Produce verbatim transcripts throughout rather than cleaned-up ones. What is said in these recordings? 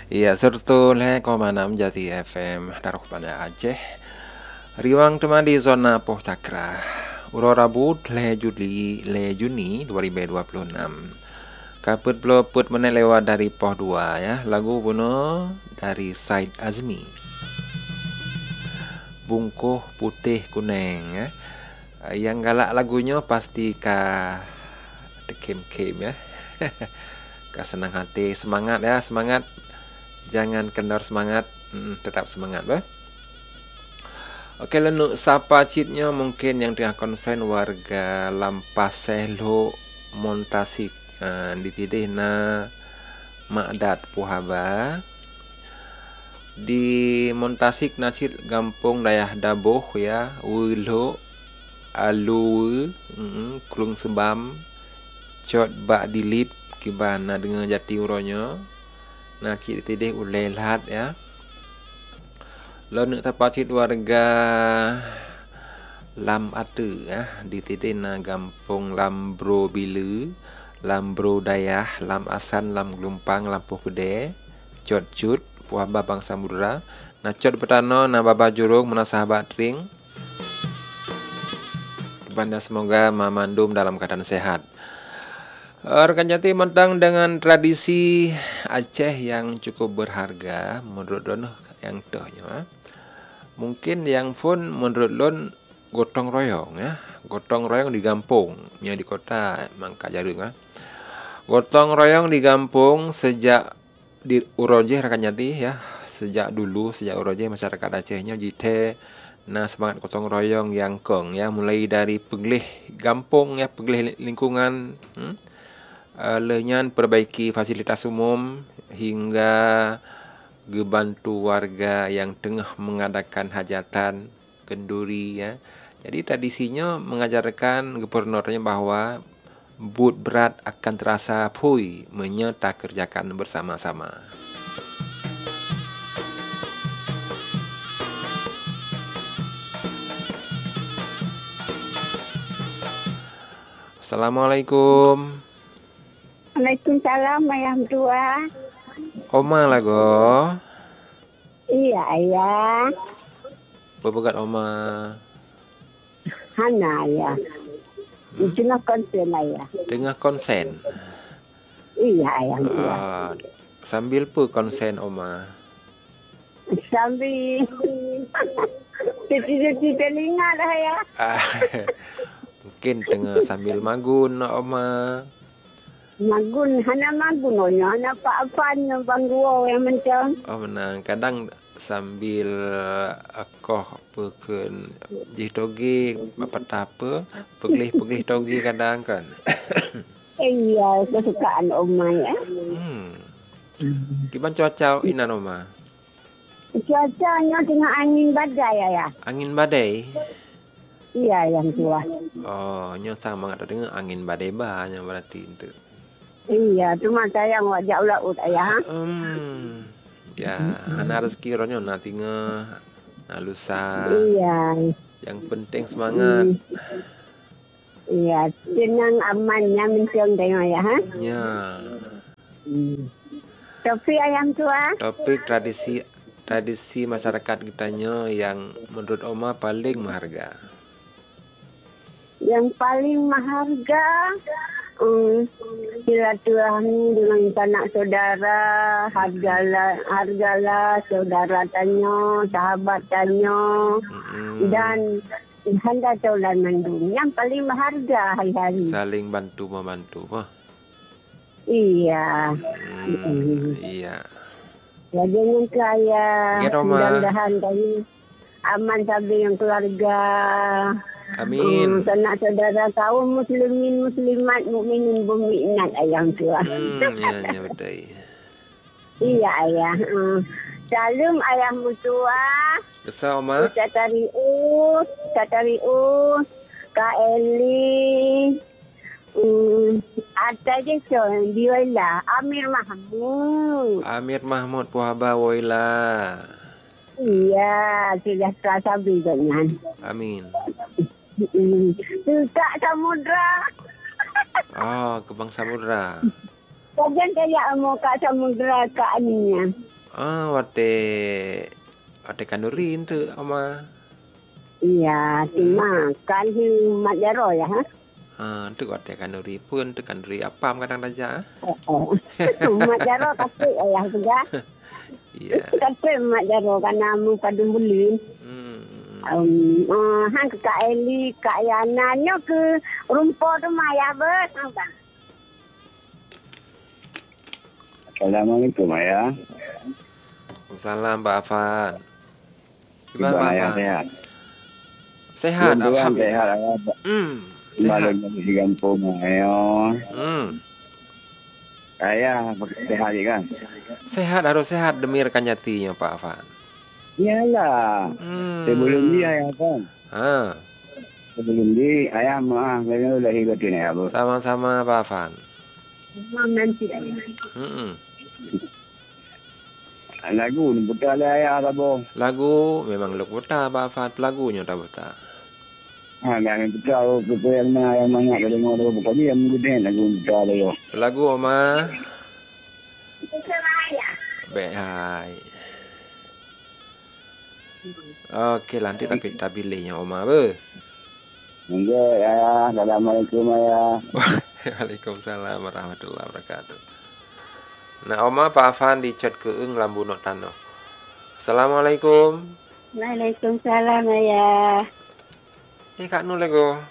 Iya, serta le komanam Jati F M daruh pada Aceh. Riwang teman di zona Poh Cakra. Uro Rabu le Juli le Juni dua ribu dua puluh enam. Kaput blo put mana lewat dari Poh dua ya. Lagu buno dari Said Azmi. Bungkuh putih kuning ya. Yang galak lagunya pasti ka dekem-kem ya. Ka senang hati, semangat ya, semangat. Jangan kendor semangat, hmm, tetap semangat bah. Okey, lalu sapa citnya mungkin yang tengah konsen warga Lampaselo Montasik uh, ditidih na Makdat Puhaba. Di Montasik nacit gampung dayah Daboh ya, Wulo Alu mm, Klung Sebam Cot Bak Dilip kibana dengan jati uronya. Nah, kita tidih ulai lahat ya. Lalu nak tapacit warga Lam Ate ya, ditidih na gampung Lambro Bilu, Lambro Dayah, Lam Asan, Lam Gelumpang, Lampuh Gede, Cot Cut, Puhaba Bang Samudra. Nah, Cot Petano, na Baba Jurung, mana sahabat ring. Kebanda semoga mamandum dalam keadaan sehat. Rekan Jati mentang dengan tradisi Aceh yang cukup berharga menurut Lon yang tuhnya. Mungkin yang pun menurut Lon gotong royong ya. Gotong royong di kampung, nya di kota Mangka Jarung ya. Gotong royong di kampung sejak di Uroje rekan Jati ya. Sejak dulu sejak Uroje masyarakat Acehnya jite nah semangat gotong royong yang kong ya, mulai dari pegelih kampung ya, pegelih lingkungan, hmm? Uh, lenyan perbaiki fasilitas umum hingga gebantu warga yang tengah mengadakan hajatan kenduri ya. Jadi tradisinya mengajarkan gubernurnya bahwa but berat akan terasa pui menyerta kerjakan bersama-sama. Assalamualaikum. Waalaikumsalam ayam tua. Oma lah go. Iya ayah. Bebegat Oma. Hana ya. Hmm? Itu nak konsen ayah. Dengan konsen. Iya ayam tua. Uh, sambil pun konsen Oma. Sambil. Tidur-tidur telinga dah ya. Mungkin tengah sambil magun Oma. Magun, hana magun onya, hana apa-apaan bang gua yang macam. Oh menang, kadang sambil akoh peken jih togi apa apa, pegelih-pegelih togi kadang kan. Iya, kesukaan Oma ya. Hmm. Gimana cuaca inan Oma? Cuacanya tengah angin badai ya. Angin badai? Iya yang tua. Oh, nyo sama ada dengan angin badai banyak berarti itu. Iya, cuma saya ngajak ulat ayah. Hmm. Ya, ana rezeki ronyo nanti nge nalusa. Iya. Yang penting semangat. Hmm. Iya, tenang amannya mencong tengok ya, ha? Ya. Hmm. Topik ayam tua. Topik tradisi tradisi masyarakat kitanya yang menurut Oma paling berharga. Yang paling berharga um, silaturahmi dengan sanak saudara, hargalah hargalah saudara tanya, sahabat tanya, mm-hmm. dan handa taulan mandum. Yang paling berharga hari-hari. Saling bantu membantu, mah. Iya. Hmm, mm. Iya. Ya jangan kaya. Mudah-mudahan tadi aman sambil yang keluarga. Amin. Um, sanak saudara kaum muslimin muslimat mukminin mukminat ayam tua. Hmm, ya, ya betul. Iya ayah. Um, salam ayam tua. Besar Oma. Tatarius, Tatarius, Kak Eli. Um, ada je so Diola, Amir Mahmud. Amir Mahmud Puhaba Woila. Iya, sudah terasa dengan. Amin. Hmm. Kak Samudra. Oh, ke Bang Samudra. Kajian kayak mau Kak Samudra Kak Aninya. Ah, wate wate kandurin tu ama. Iya, dimakan di mat jaro ya, ha? Ah, tu wate kanduri pun tu kanduri apam kadang raja. Oh, oh. Mat jaro tapi ayah juga. Iya. Tapi mat jaro karena mu kadung belin. Hmm. Um, uh, hang ke Kak Eli, Kak Yana, nyo ke rumput tu maya bet, bang. Assalamualaikum ayah. Salam Pak Afan. Gimana Pak Gimana ayah Afan? sehat? Sehat, Tuhan alhamdulillah. sehat ayah. Hmm, sehat. Kembali di kampung ayah. Hmm. Ayah sehat kan? Sehat harus sehat demi rekan jatinya Pak Afan. Iyalah. Hmm. Sebelum dia ayah kan. Ah, Sebelum dia ayah mah kayaknya udah ikutin ayah bu. sama-sama Pak Afan. Nanti ayah. Hmm. Lagu ni putar lah ayah tak bu. Lagu memang lu putar Pak Afan, lagunya tak putar. Ha, yang putar tu yang mana yang banyak kalau mau tu bukan dia menggunakan lagu putar tu. Lagu Oma. Baik hai. Okey, nanti tapi tapi pilihnya Oma be. Enggak ayah. Assalamualaikum ayah. Waalaikumsalam warahmatullahi wabarakatuh. Nah, Oma Pak Afan di chat ke eng lambu nok tano. Assalamualaikum. Waalaikumsalam ayah. Eh Kak Nur lego.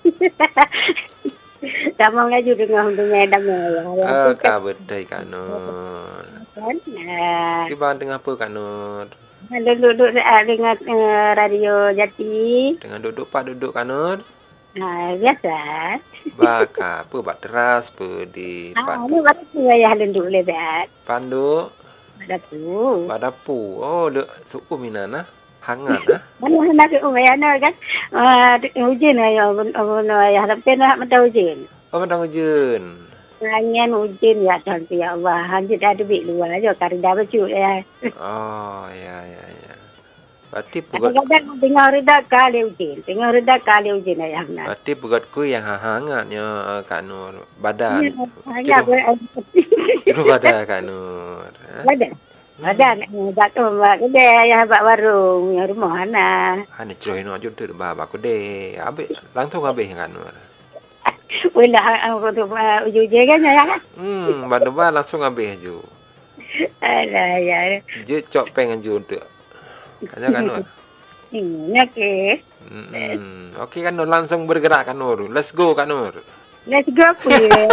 Kamu ngaju dengan dengan damai ayah. Ah, Kak betul Kak Nur. Nah, Kiban tengah apa Kak Nur? duduk-duduk dengan uh, radio Jati. Dengan duduk Pak duduk Kak Nur. Nah, biasa. Baka apa bak teras apa di Ah, Pak ini waktu ayah duduk lebat. Pandu Ada tu. Badapu. Oh, dek suku minana. Hangat ah. Mana hendak ke umay ana kan? Ah, hujan ayah, abun ayah tapi nak mata hujan. Oh, mentang hujan. Angin hujan ya Tuhan ya Allah. Hanjit ada bik luar aja karida baju ya. Oh, ya ya ya. Berarti pugat Kadang-kadang tengah reda kali hujan. Tengah reda kali hujan ayah nak. berarti pugatku yang hangatnya Kak Nur. Badan. Hanya Kira badan Kak Nur. Ha? ada. Ada nak dak tu mak kedai ayah bak warung yang rumah ana. Hanya ceroh ino aja tu baba aku deh. Abe langsung abe Kak Nur. Wala aku tu ujung-ujung kan ya. Hmm, bada langsung abe aja. Alah ya. Je cok pengen ju untuk. Kanya Kak Nur. Ini ke. Hmm. Okey Kak Nur langsung bergerak Kak Nur. Let's go Kak Nur. Let's go please.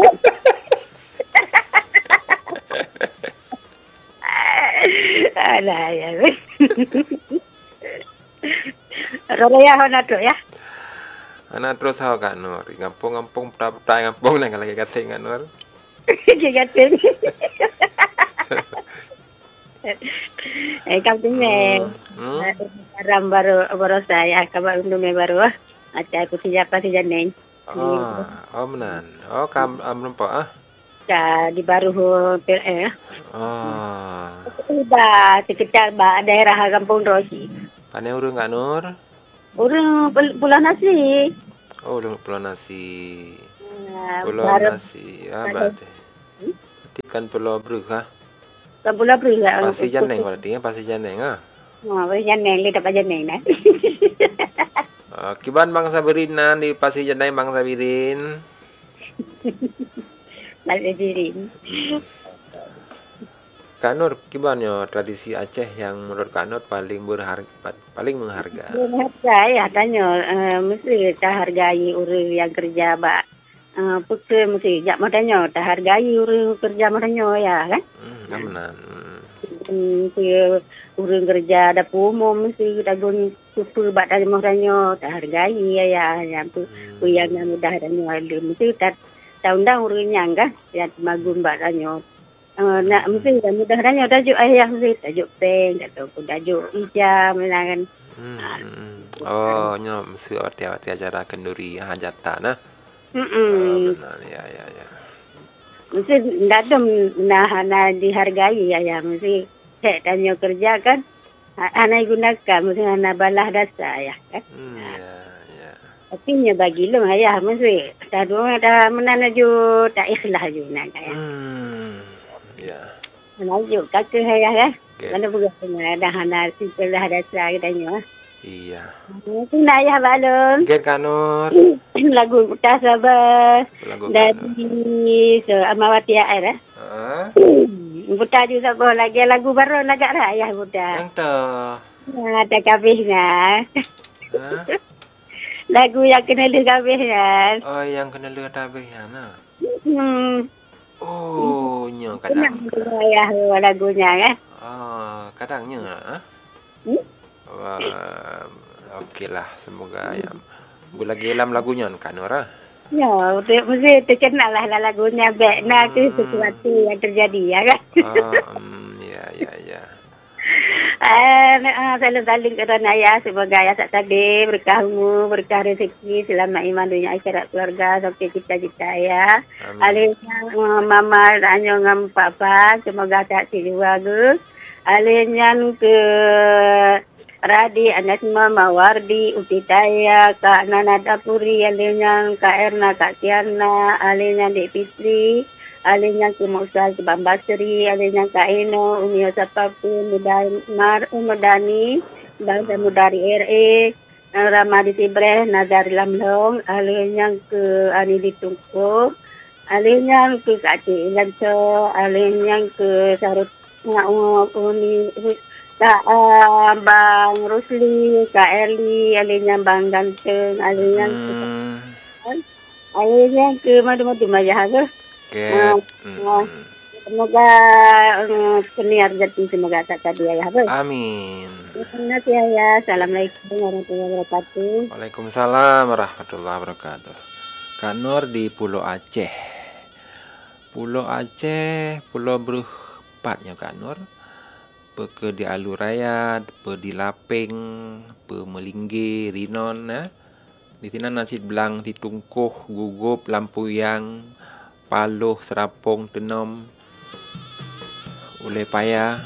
Alah ya. Raya hona tu ya. Anak terus hau Kak Nur. Ngampung-ngampung peta-peta ngampung nang lagi kata Kak Nur. Kata. Eh kau tu ni. Hmm. Ram baru baru saya kabar untung baru. Acha aku siapa si janeng. Oh, oh menan. Oh, kam am nampak ah. Ka di baru eh. Oh. Sudah sekitar ba daerah Kampung Rosi. Pane urang Kak Nur? Urang pulau nasi. Oh, urang pulau nasi. Ah, Pulau baru nasi. Ah, berarti. Berarti kan pulau Brug ah. ke pulau Bria. Pasir Janeng berarti ya, Pasir Janeng ah. Oh, Pasir Janeng, li dapat Janeng nah. Uh, kiban bangsa berinan di Pasir Janeng bangsa birin. Balik dirin. Kak Nur, kibannya tradisi Aceh yang menurut Kak Nur paling berharga, paling mengharga? Menghargai ya tanya, uh, mesti kita hargai orang yang kerja bak. Uh, Pukul mesti jak matanya, kita hargai orang kerja matanya ya kan? Hmm, aman. Hmm. Hmm, orang kerja dapur umum mesti kita guna super bak tanya matanya, kita hargai ya ya. Yang tu, Hmm. yang mudah tanya, mesti kita undang orang yang kan, yang magun bak tanya. Uh, nak mesti dah mudah tanya tajuk ayah mesti tajuk peng ataupun tajuk ijam kan. Hmm. hmm. Oh, nya mesti arti-arti acara kenduri hajatan nah. Hmm. Oh, benar ya ya ya. Mesti ndak ada nah, nah dihargai ya ya mesti saya tanya kerja kan. Anak gunakan mesti anak balah dasar ya kan. Hmm, ya ya. Tapi nya bagi lu ayah mesti tak dua dah menana ju tak ikhlas ju nak ya. Hmm. Ya. Lanjut kakak saya ya. Okey. Mana boleh dengar dah hana simple dah ada saya tanya. Iya. Itu nak ya balon. Okey Kak Nur. Lagu Kutas Sabas Lagu Kak Nur. dari so Amawati Air eh. Ha? Buta juga sabah lagi lagu baru lagak raya buta. Yang tu. Ada kabehnya. Ha? Lagu yang kena lu kabehnya. Oh, yang kena lu tabih ya nah. Hmm. Oh, nya Kadang kadang. ya lagunya ya. Oh, kadangnya ha? Hmm? Wah, okeylah semoga ya. Bu lagi dalam lagunya Kak Nur ah. Ya, betul, mesti terkenal lah lagunya. Baik, nak tu sesuatu yang terjadi, ya kan? Oh, um, ya, ya, ya. Ah, saling-saling kerana ya, semoga ya tak tadi berkah umur, berkah rezeki, selamat iman dunia akhirat keluarga, sampai cita-cita ya. Amin. Alihnya mama ranyo ngam papa, semoga tak siluwa gus. Alihnya ke Radi, Anasma, Mawardi, Utitaya, Kak Nana Dapuri, alihnya Kak Erna, Kak Tiana, alihnya Dek Fitri, alihnya ke Musa, ke Bambasri, alihnya Kak Eno, Umi Osapapu, Mudar, Umudani, Bangsa Mudari R A, Ramadi Tibreh, Nazar Lamlong, alihnya ke Ani Ditungku, alihnya ke Kak Cik Lanco, alihnya ke Sarut Uni, Kak uh, Bang Rusli, Kak Eli, alihnya Bang Ganteng, alihnya Hmm. ke alihnya ke madu-madu Maya ke. Okey. Ah, Hmm. Semoga um, senior jati semoga tak tadi ya. Amin. Terima kasih ya. Assalamualaikum warahmatullahi wabarakatuh. Waalaikumsalam warahmatullahi wabarakatuh. Kak Nur di Pulau Aceh. Pulau Aceh, pulau berempatnya Kak Nur. Pe di Aluraya, pe di Laping, pe Melinggi, Rinon eh. Di sini nasi belang, di Tungkuh, Gugup, Lampuyang, Paloh, Serapong, Tenom, Ulay Paya.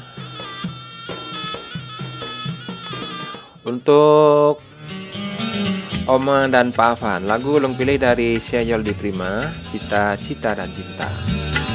Untuk Oma dan Pak Afan, lagu ulang pilih dari Syayol di Prima, Cita-Cita dan Cinta.